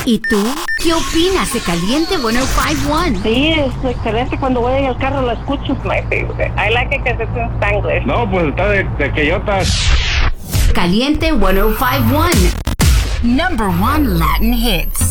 ¿Y tú? ¿Qué opinas de Caliente 105.1? Sí, es excelente. Cuando voy en el carro lo escucho. Es my favorite. I like it because it's in Spanglish. No, pues está de queyotas. Caliente 105.1. Number 1 Latin hits.